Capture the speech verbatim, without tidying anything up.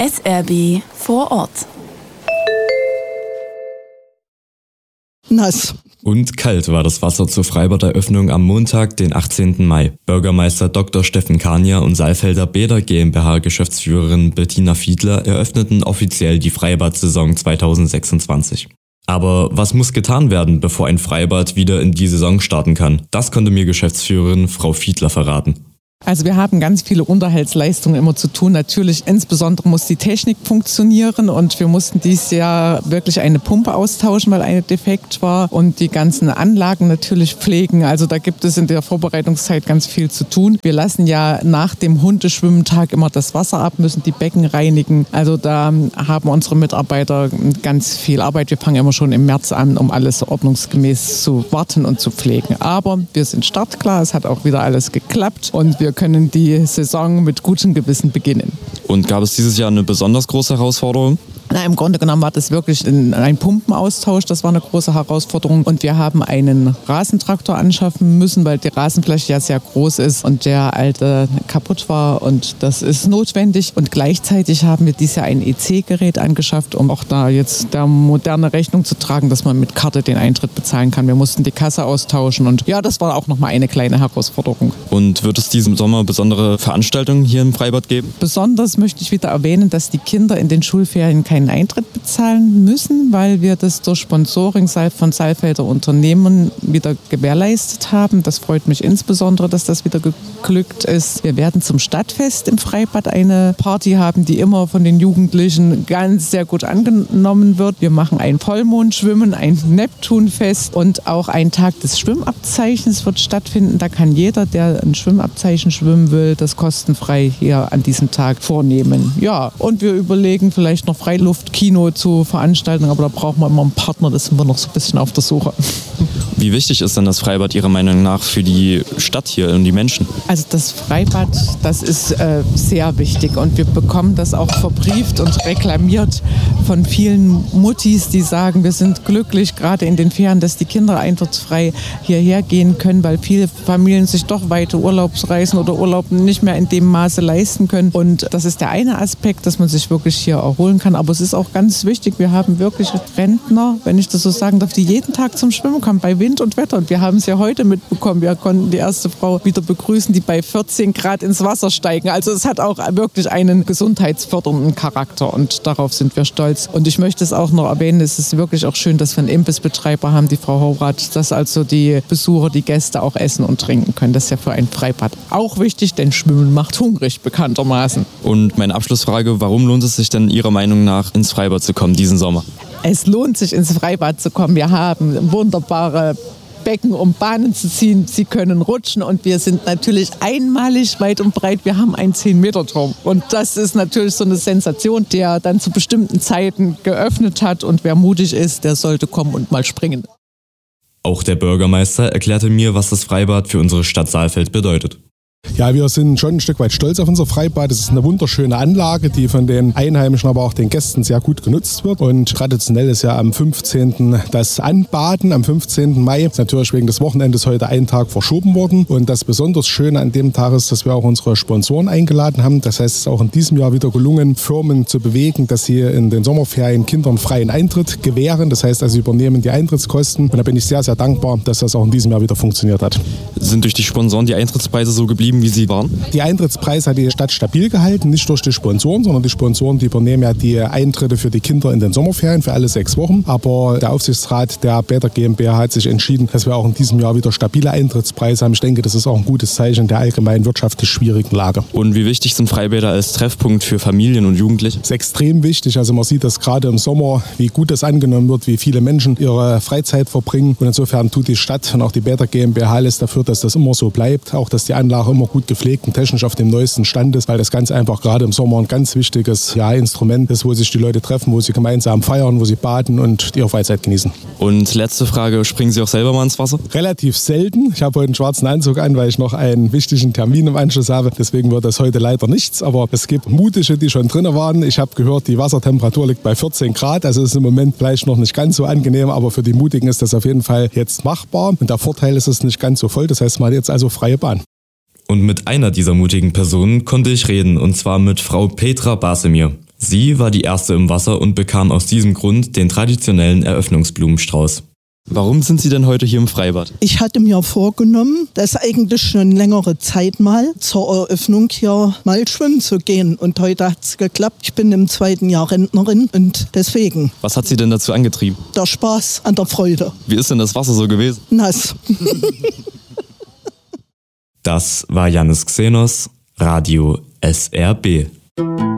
S R B vor Ort. Nass. Und kalt war das Wasser zur Freibaderöffnung am Montag, den achtzehnten Mai. Bürgermeister Doktor Steffen Kania und Saalfelder Bäder GmbH-Geschäftsführerin Bettina Fiedler eröffneten offiziell die Freibad-Saison zweitausendsechsundzwanzig. Aber was muss getan werden, bevor ein Freibad wieder in die Saison starten kann? Das konnte mir Geschäftsführerin Frau Fiedler verraten. Also wir haben ganz viele Unterhaltsleistungen immer zu tun. Natürlich, insbesondere muss die Technik funktionieren und wir mussten dieses Jahr wirklich eine Pumpe austauschen, weil eine defekt war und die ganzen Anlagen natürlich pflegen. Also da gibt es in der Vorbereitungszeit ganz viel zu tun. Wir lassen ja nach dem Hundeschwimmtag immer das Wasser ab, müssen die Becken reinigen. Also da haben unsere Mitarbeiter ganz viel Arbeit. Wir fangen immer schon im März an, um alles ordnungsgemäß zu warten und zu pflegen. Aber wir sind startklar, es hat auch wieder alles geklappt und wir können die Saison mit gutem Gewissen beginnen. Und gab es dieses Jahr eine besonders große Herausforderung? Na, im Grunde genommen war das wirklich ein Pumpenaustausch, das war eine große Herausforderung und wir haben einen Rasentraktor anschaffen müssen, weil die Rasenfläche ja sehr groß ist und der alte kaputt war und das ist notwendig und gleichzeitig haben wir dieses Jahr ein E C-Gerät angeschafft, um auch da jetzt der moderne Rechnung zu tragen, dass man mit Karte den Eintritt bezahlen kann. Wir mussten die Kasse austauschen und ja, das war auch nochmal eine kleine Herausforderung. Und wird es diesen Sommer besondere Veranstaltungen hier im Freibad geben? Besonders möchte ich wieder erwähnen, dass die Kinder in den Schulferien keinen Eintritt bezahlen müssen, weil wir das durch Sponsoring von Saalfelder Unternehmen wieder gewährleistet haben. Das freut mich insbesondere, dass das wieder geglückt ist. Wir werden zum Stadtfest im Freibad eine Party haben, die immer von den Jugendlichen ganz sehr gut angenommen wird. Wir machen ein Vollmondschwimmen, ein Neptunfest und auch ein Tag des Schwimmabzeichens wird stattfinden. Da kann jeder, der ein Schwimmabzeichen schwimmen will, das kostenfrei hier an diesem Tag vornehmen. Ja, und wir überlegen vielleicht noch Freiluftkino zu veranstalten, aber da brauchen wir immer einen Partner, da sind wir noch so ein bisschen auf der Suche. Wie wichtig ist denn das Freibad Ihrer Meinung nach für die Stadt hier und die Menschen? Also das Freibad, das ist äh, sehr wichtig und wir bekommen das auch verbrieft und reklamiert von vielen Muttis, die sagen, wir sind glücklich, gerade in den Ferien, dass die Kinder eintrittsfrei hierher gehen können, weil viele Familien sich doch weite Urlaubsreisen oder Urlaub nicht mehr in dem Maße leisten können. Und das ist der eine Aspekt, dass man sich wirklich hier erholen kann. Aber es ist auch ganz wichtig, wir haben wirklich Rentner, wenn ich das so sagen darf, die jeden Tag zum Schwimmen kommen, bei Wind und Wetter. Und wir haben es ja heute mitbekommen. Wir konnten die erste Frau wieder begrüßen, die bei vierzehn Grad ins Wasser steigen. Also es hat auch wirklich einen gesundheitsfördernden Charakter und darauf sind wir stolz. Und ich möchte es auch noch erwähnen, es ist wirklich auch schön, dass wir einen Imbissbetreiber haben, die Frau Horath, dass also die Besucher, die Gäste auch essen und trinken können. Das ist ja für ein Freibad auch wichtig, denn Schwimmen macht hungrig, bekanntermaßen. Und meine Abschlussfrage, warum lohnt es sich denn Ihrer Meinung nach ins Freibad zu kommen diesen Sommer? Es lohnt sich ins Freibad zu kommen. Wir haben wunderbare Becken, um Bahnen zu ziehen. Sie können rutschen und wir sind natürlich einmalig weit und breit. Wir haben einen zehn Meter Turm und das ist natürlich so eine Sensation, der dann zu bestimmten Zeiten geöffnet hat und wer mutig ist, der sollte kommen und mal springen. Auch der Bürgermeister erklärte mir, was das Freibad für unsere Stadt Saalfeld bedeutet. Ja, wir sind schon ein Stück weit stolz auf unser Freibad. Es ist eine wunderschöne Anlage, die von den Einheimischen, aber auch den Gästen sehr gut genutzt wird. Und traditionell ist ja am fünfzehnten das Anbaden, am fünfzehnten Mai. Ist natürlich wegen des Wochenendes heute einen Tag verschoben worden. Und das besonders Schöne an dem Tag ist, dass wir auch unsere Sponsoren eingeladen haben. Das heißt, es ist auch in diesem Jahr wieder gelungen, Firmen zu bewegen, dass sie in den Sommerferien Kindern freien Eintritt gewähren. Das heißt, also sie übernehmen die Eintrittskosten. Und da bin ich sehr, sehr dankbar, dass das auch in diesem Jahr wieder funktioniert hat. Sind durch die Sponsoren die Eintrittspreise so geblieben, wie sie waren? Die Eintrittspreise hat die Stadt stabil gehalten, nicht durch die Sponsoren, sondern die Sponsoren, die übernehmen ja die Eintritte für die Kinder in den Sommerferien für alle sechs Wochen. Aber der Aufsichtsrat der Bäder GmbH hat sich entschieden, dass wir auch in diesem Jahr wieder stabile Eintrittspreise haben. Ich denke, das ist auch ein gutes Zeichen der allgemeinen wirtschaftlich schwierigen Lage. Und wie wichtig sind Freibäder als Treffpunkt für Familien und Jugendliche? Das ist extrem wichtig. Also man sieht das gerade im Sommer, wie gut das angenommen wird, wie viele Menschen ihre Freizeit verbringen. Und insofern tut die Stadt und auch die Bäder GmbH alles dafür, dass das immer so bleibt. Auch, dass die Anlage immer gut gepflegt und technisch auf dem neuesten Stand ist, weil das ganz einfach gerade im Sommer ein ganz wichtiges ja, Instrument ist, wo sich die Leute treffen, wo sie gemeinsam feiern, wo sie baden und ihre Freizeit genießen. Und letzte Frage, springen Sie auch selber mal ins Wasser? Relativ selten. Ich habe heute einen schwarzen Anzug an, weil ich noch einen wichtigen Termin im Anschluss habe. Deswegen wird das heute leider nichts, aber es gibt Mutige, die schon drin waren. Ich habe gehört, die Wassertemperatur liegt bei vierzehn Grad, also ist im Moment vielleicht noch nicht ganz so angenehm, aber für die Mutigen ist das auf jeden Fall jetzt machbar. Und der Vorteil ist, es ist nicht ganz so voll, das heißt, man hat jetzt also freie Bahn. Und mit einer dieser mutigen Personen konnte ich reden, und zwar mit Frau Petra Basemir. Sie war die erste im Wasser und bekam aus diesem Grund den traditionellen Eröffnungsblumenstrauß. Warum sind Sie denn heute hier im Freibad? Ich hatte mir vorgenommen, das eigentlich schon längere Zeit mal zur Eröffnung hier mal schwimmen zu gehen. Und heute hat es geklappt. Ich bin im zweiten Jahr Rentnerin und deswegen. Was hat Sie denn dazu angetrieben? Der Spaß an der Freude. Wie ist denn das Wasser so gewesen? Nass. Das war Jannis Xenos, Radio S R B.